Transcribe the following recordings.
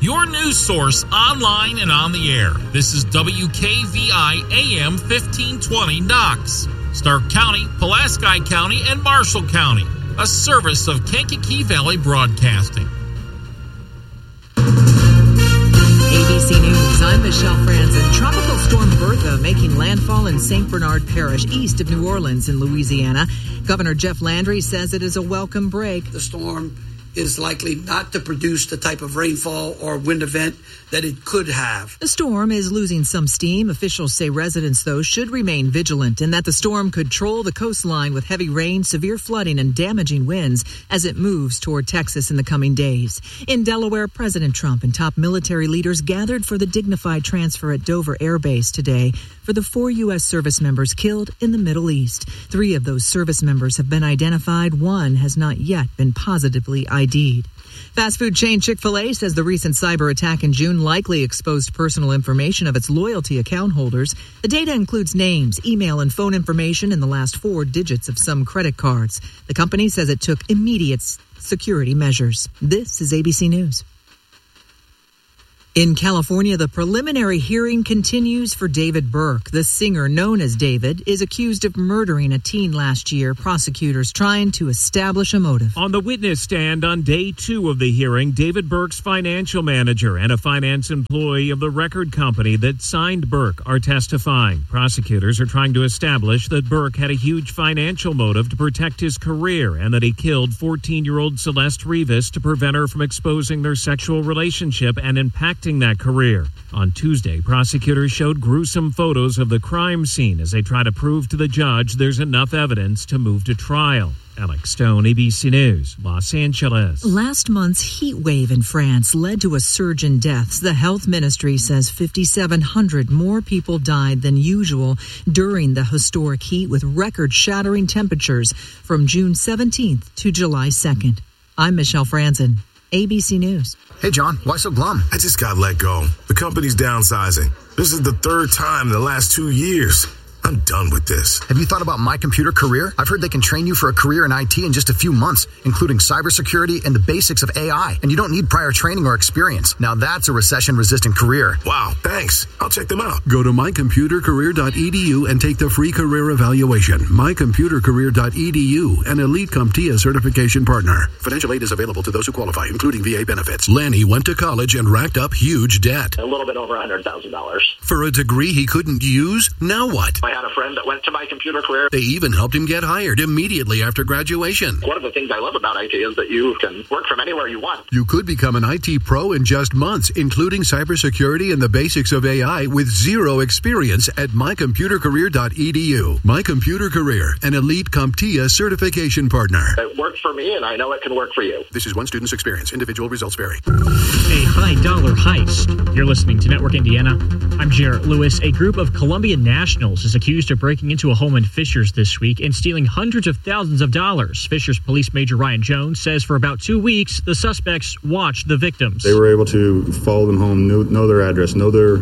your news source online and on the air. This is WKVI AM 1520 Knox, Stark County, Pulaski County, and Marshall County, a service of Kankakee Valley Broadcasting. ABC News, I'm Michelle Franzen. Tropical storm Bertha making landfall in St. Bernard Parish, east of New Orleans in Louisiana. Governor Jeff Landry says it is a welcome break. The storm is likely not to produce the type of rainfall or wind event that it could have. The storm is losing some steam. Officials say residents, though, should remain vigilant and that the storm could troll the coastline with heavy rain, severe flooding, and damaging winds as it moves toward Texas in the coming days. In Delaware, President Trump and top military leaders gathered for the dignified transfer at Dover Air Base today for the 4 U.S. service members killed in the Middle East. 3 of those service members have been identified. 1 has not yet been positively ID'd. Fast food chain Chick-fil-A says the recent cyber attack in June likely exposed personal information of its loyalty account holders. The data includes names, email, and phone information and the last 4 digits of some credit cards. The company says it took immediate security measures. This is ABC News. In California, the preliminary hearing continues for David Burke. The singer, known as David, is accused of murdering a teen last year. Prosecutors trying to establish a motive. On the witness stand on day 2 of the hearing, David Burke's financial manager and a finance employee of the record company that signed Burke are testifying. Prosecutors are trying to establish that Burke had a huge financial motive to protect his career and that he killed 14-year-old Celeste Rivas to prevent her from exposing their sexual relationship and impacting that career. On Tuesday, prosecutors showed gruesome photos of the crime scene as they try to prove to the judge there's enough evidence to move to trial. Alex Stone, ABC News, Los Angeles. Last month's heat wave in France led to a surge in deaths. The health ministry says 5,700 more people died than usual during the historic heat, with record-shattering temperatures from June 17th to July 2nd. I'm Michelle Franzen, ABC News. Hey, John, why so glum? I just got let go. The company's downsizing. This is the 3rd time in the last 2 years. I'm done with this. Have you thought about My Computer Career? I've heard they can train you for a career in IT in just a few months, including cybersecurity and the basics of AI. And you don't need prior training or experience. Now that's a recession-resistant career. Wow, thanks. I'll check them out. Go to mycomputercareer.edu and take the free career evaluation. Mycomputercareer.edu, an Elite CompTIA certification partner. Financial aid is available to those who qualify, including VA benefits. Lanny went to college and racked up huge debt. A little bit over $100,000. For a degree he couldn't use? Now what? I had a friend that went to My Computer Career. They even helped him get hired immediately after graduation. One of the things I love about IT is that you can work from anywhere you want. You could become an IT pro in just months, including cybersecurity and the basics of AI with 0 experience at mycomputercareer.edu. My Computer Career, an Elite CompTIA certification partner. It worked for me, and I know it can work for you. This is one student's experience. Individual results vary. A high-dollar heist. You're listening to Network Indiana. I'm Jarrett Lewis. A group of Columbia nationals is accused of breaking into a home in Fishers this week and stealing hundreds of thousands of dollars. Fishers Police Major Ryan Jones says for about 2 weeks, the suspects watched the victims. They were able to follow them home, know their address, know their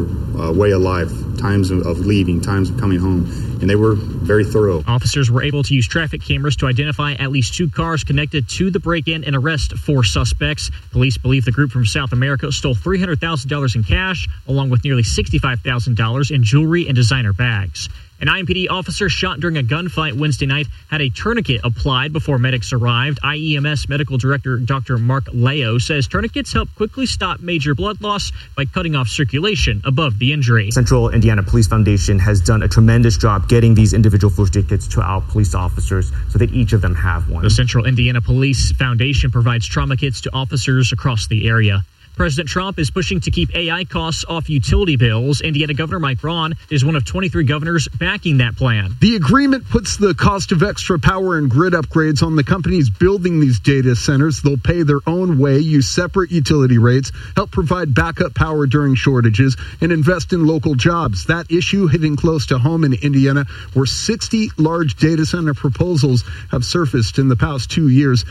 way of life, times of leaving, times of coming home, and they were very thorough. Officers were able to use traffic cameras to identify at least 2 cars connected to the break-in and arrest 4 suspects. Police believe the group from South America stole $300,000 in cash, along with nearly $65,000 in jewelry and designer bags. An IMPD officer shot during a gunfight Wednesday night had a tourniquet applied before medics arrived. IEMS Medical Director Dr. Mark Leo says tourniquets help quickly stop major blood loss by cutting off circulation above the injury. Central Indiana Police Foundation has done a tremendous job getting these individual tourniquets to our police officers so that each of them have one. The Central Indiana Police Foundation provides trauma kits to officers across the area. President Trump is pushing to keep AI costs off utility bills. Indiana Governor Mike Braun is one of 23 governors backing that plan. The agreement puts the cost of extra power and grid upgrades on the companies building these data centers. They'll pay their own way, use separate utility rates, help provide backup power during shortages, and invest in local jobs. That issue hitting close to home in Indiana, where 60 large data center proposals have surfaced in the past 2 years.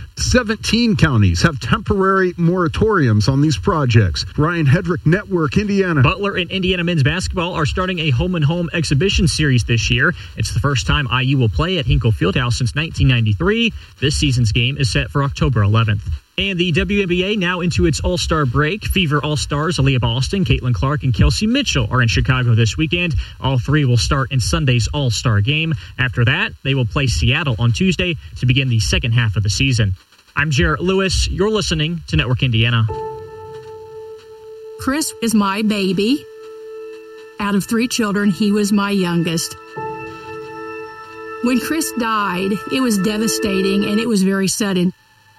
17 counties have temporary moratoriums on these projects. Ryan Hedrick, Network Indiana. Butler and Indiana men's basketball are starting a home-and-home exhibition series this year. It's the first time IU will play at Hinkle Fieldhouse since 1993. This season's game is set for October 11th. And the WNBA now into its All-Star break. Fever All-Stars Aaliyah Boston, Caitlin Clark, and Kelsey Mitchell are in Chicago this weekend. All three will start in Sunday's All-Star game. After that, they will play Seattle on Tuesday to begin the second half of the season. I'm Jarrett Lewis. You're listening to Network Indiana. Chris is my baby. Out of 3 children, he was my youngest. When Chris died, it was devastating and it was very sudden.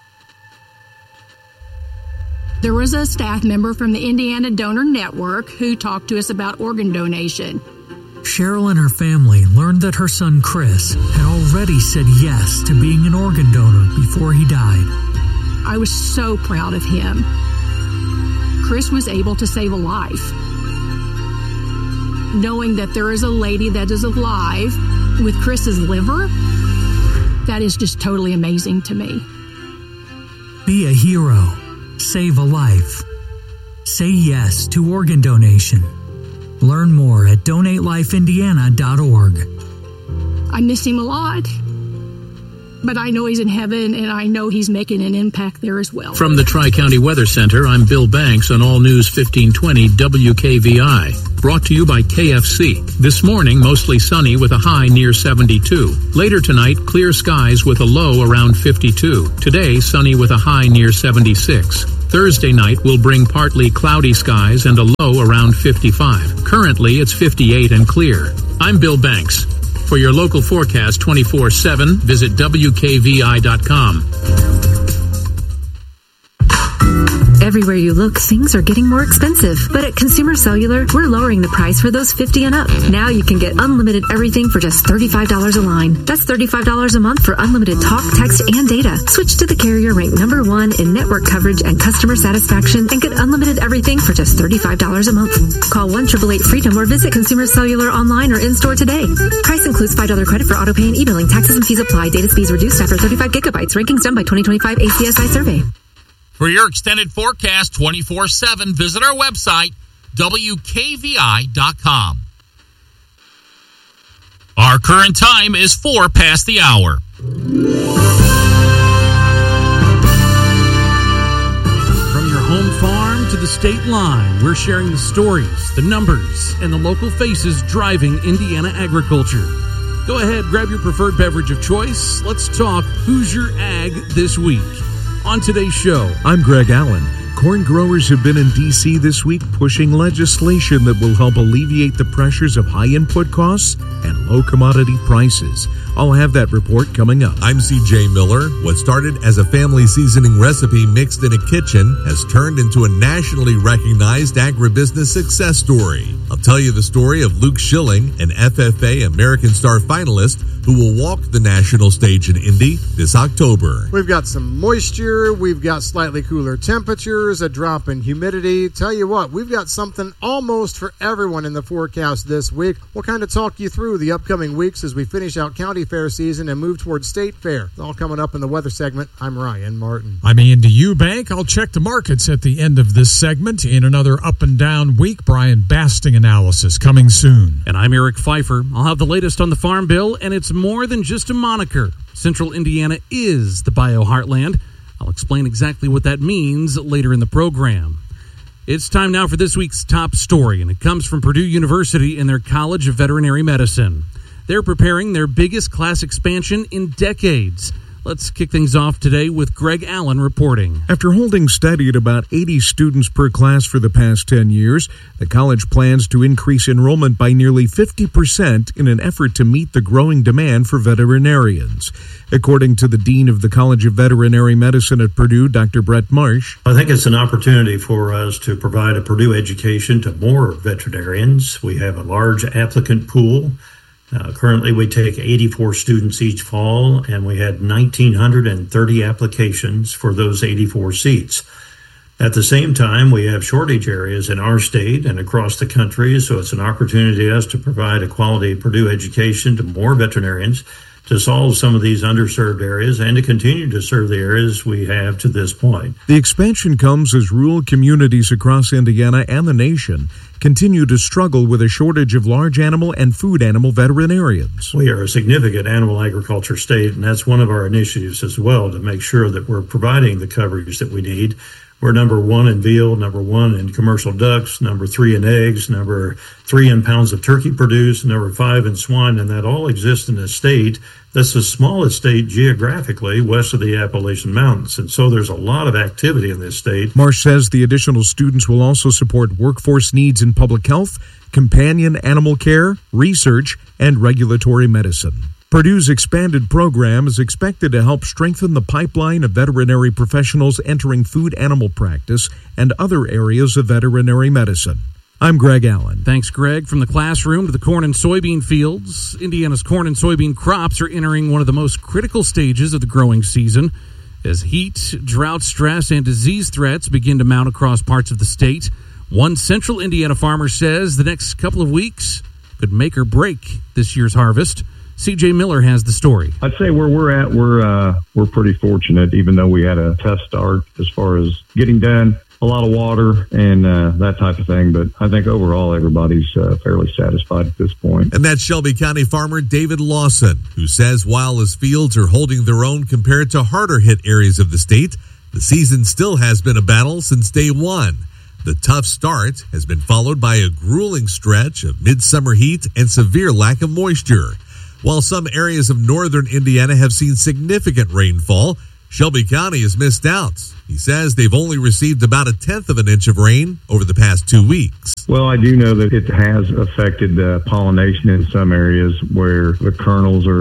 There was a staff member from the Indiana Donor Network who talked to us about organ donation. Cheryl and her family learned that her son Chris had already said yes to being an organ donor before he died. I was so proud of him. Chris was able to save a life. Knowing that there is a lady that is alive with Chris's liver, that is just totally amazing to me. Be a hero. Save a life. Say yes to organ donation. Learn more at donatelifeindiana.org. I miss him a lot, but I know he's in heaven, and I know he's making an impact there as well. From the Tri-County Weather Center, I'm Bill Banks on All News 1520 WKVI. Brought to you by KFC. This morning, mostly sunny with a high near 72. Later tonight, clear skies with a low around 52. Today, sunny with a high near 76. Thursday night will bring partly cloudy skies and a low around 55. Currently, it's 58 and clear. I'm Bill Banks. For your local forecast 24/7, visit WKVI.com. Everywhere you look, things are getting more expensive. But at Consumer Cellular, we're lowering the price for those 50 and up. Now you can get unlimited everything for just $35 a line. That's $35 a month for unlimited talk, text, and data. Switch to the carrier ranked #1 in network coverage and customer satisfaction and get unlimited everything for just $35 a month. Call 1-888-FREEDOM or visit Consumer Cellular online or in-store today. Price includes $5 credit for auto pay and e-billing. Taxes and fees apply. Data speeds reduced after 35 gigabytes. Rankings done by 2025 ACSI survey. For your extended forecast 24/7, visit our website, WKVI.com. Our current time is 4 past the hour. From your home farm to the state line, we're sharing the stories, the numbers, and the local faces driving Indiana agriculture. Go ahead, grab your preferred beverage of choice. Let's talk Who's Your Ag this week. On today's show, I'm Greg Allen. Corn growers have been in D.C. this week pushing legislation that will help alleviate the pressures of high input costs and low commodity prices. I'll have that report coming up. I'm C.J. Miller. What started as a family seasoning recipe mixed in a kitchen has turned into a nationally recognized agribusiness success story. I'll tell you the story of Luke Schilling, an FFA American Star finalist who will walk the national stage in Indy this October. We've got some moisture, we've got slightly cooler temperatures, a drop in humidity. Tell you what, we've got something almost for everyone in the forecast this week. We'll kind of talk you through the upcoming weeks as we finish out county fair season and move towards state fair. It's all coming up in the weather segment. I'm Ryan Martin. I'm Andy Eubank. I'll check the markets at the end of this segment. In another up and down week, Brian Basting analysis coming soon. And I'm Eric Pfeiffer. I'll have the latest on the Farm Bill, and it's more than just a moniker. Central Indiana is the bio heartland. I'll explain exactly what that means later in the program. It's time now for this week's top story, and it comes from Purdue University and their College of Veterinary Medicine. They're preparing their biggest class expansion in decades. Let's kick things off today with Greg Allen reporting. After holding steady at about 80 students per class for the past 10 years, the college plans to increase enrollment by nearly 50% in an effort to meet the growing demand for veterinarians. According to the Dean of the College of Veterinary Medicine at Purdue, Dr. Brett Marsh, I think it's an opportunity for us to provide a Purdue education to more veterinarians. We have a large applicant pool. Currently, we take 84 students each fall, and we had 1,930 applications for those 84 seats. At the same time, we have shortage areas in our state and across the country, so it's an opportunity for us to provide a quality Purdue education to more veterinarians to solve some of these underserved areas and to continue to serve the areas we have to this point. The expansion comes as rural communities across Indiana and the nation continue to struggle with a shortage of large animal and food animal veterinarians. We are a significant animal agriculture state, and that's one of our initiatives as well, to make sure that we're providing the coverage that we need. We're number 1 in veal, number 1 in commercial ducks, number 3 in eggs, number 3 in pounds of turkey produced, number 5 in swine, and that all exists in a state that's the smallest state geographically west of the Appalachian Mountains. And so there's a lot of activity in this state. Marsh says the additional students will also support workforce needs in public health, companion animal care, research, and regulatory medicine. Purdue's expanded program is expected to help strengthen the pipeline of veterinary professionals entering food animal practice and other areas of veterinary medicine. I'm Greg Allen. Thanks, Greg. From the classroom to the corn and soybean fields, Indiana's corn and soybean crops are entering one of the most critical stages of the growing season as heat, drought stress, and disease threats begin to mount across parts of the state. One central Indiana farmer says the next couple of weeks could make or break this year's harvest. CJ Miller has the story. I'd say where we're at, we're pretty fortunate, even though we had a tough start as far as getting done, a lot of water and that type of thing. But I think overall, everybody's fairly satisfied at this point. And that's Shelby County farmer David Lawson, who says while his fields are holding their own compared to harder hit areas of the state, the season still has been a battle since day one. The tough start has been followed by a grueling stretch of midsummer heat and severe lack of moisture. While some areas of northern Indiana have seen significant rainfall, Shelby County has missed out. He says they've only received about 1/10 of an inch of rain over the past 2 weeks. Well, I do know that it has affected pollination in some areas where the kernels are